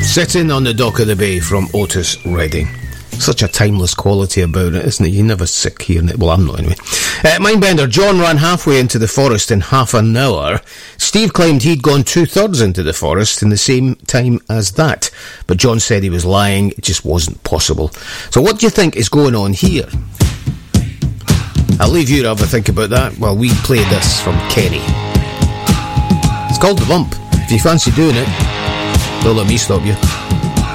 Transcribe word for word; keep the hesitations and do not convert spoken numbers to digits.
Sitting on the Dock of the Bay from Otis Redding. Such a timeless quality about it, isn't it? You're never sick hearing it. Well, I'm not anyway. Uh, Mindbender, John ran halfway into the forest in half an hour. Steve claimed he'd gone two-thirds into the forest in the same time as that. But John said he was lying. It just wasn't possible. So what do you think is going on here? I'll leave you to have a think about that while we play this from Kenny. It's called The Bump. If you fancy doing it, don't let me stop you.